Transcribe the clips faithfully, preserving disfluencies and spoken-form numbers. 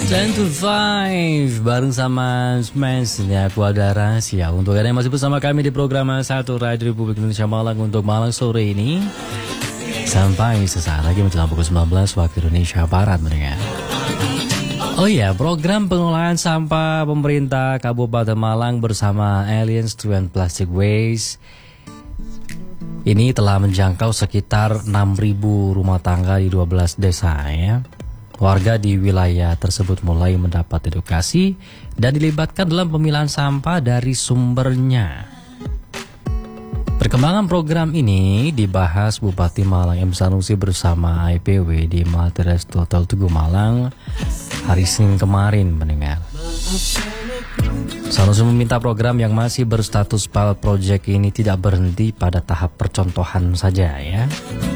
ten to five bareng sama Smash ya, keluarga rahasia. Untuk kalian yang masih bersama kami di program satu Radio Republik Indonesia Malang untuk Malang sore ini sampai sesaat lagi menjelang pukul sembilan belas waktu Indonesia Barat mendengar. Oh iya, program pengelolaan sampah pemerintah Kabupaten Malang bersama Alliance to End Plastic Waste ini telah menjangkau sekitar enam ribu rumah tangga di dua belas desa ya. Warga di wilayah tersebut mulai mendapat edukasi dan dilibatkan dalam pemilahan sampah dari sumbernya. Perkembangan program ini dibahas Bupati Malang M. Sanusi bersama I P W di Multirest Hotel Tugu Malang hari Senin kemarin mendengar. Sanusi meminta program yang masih berstatus pilot project ini tidak berhenti pada tahap percontohan saja ya.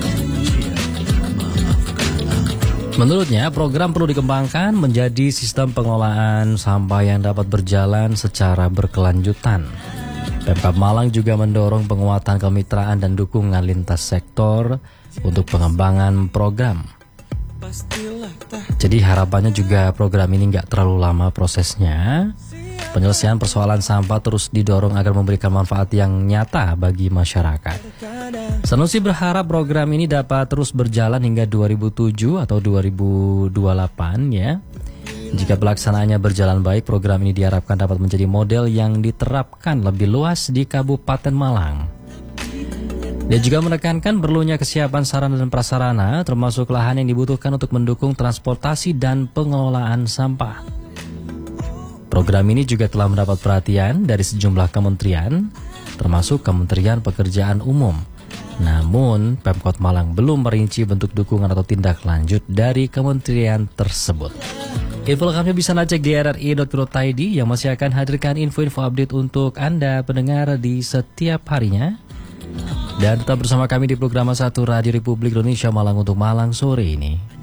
Menurutnya, program perlu dikembangkan menjadi sistem pengelolaan sampah yang dapat berjalan secara berkelanjutan. Pemkab Malang juga mendorong penguatan kemitraan dan dukungan lintas sektor untuk pengembangan program. Jadi harapannya juga program ini nggak terlalu lama prosesnya. Penyelesaian persoalan sampah terus didorong agar memberikan manfaat yang nyata bagi masyarakat. Sanusi berharap program ini dapat terus berjalan hingga dua ribu tujuh atau dua ribu dua puluh delapan ya. Jika pelaksanaannya berjalan baik, program ini diharapkan dapat menjadi model yang diterapkan lebih luas di Kabupaten Malang. Dia juga menekankan perlunya kesiapan sarana dan prasarana, termasuk lahan yang dibutuhkan untuk mendukung transportasi dan pengelolaan sampah. Program ini juga telah mendapat perhatian dari sejumlah kementerian, termasuk Kementerian Pekerjaan Umum. Namun, Pemkot Malang belum merinci bentuk dukungan atau tindak lanjut dari kementerian tersebut. Info lengkapnya bisa Anda cek di r r i dot co dot i d yang masih akan hadirkan info-info update untuk Anda pendengar di setiap harinya. Dan tetap bersama kami di program satu Radio Republik Indonesia Malang untuk Malang sore ini.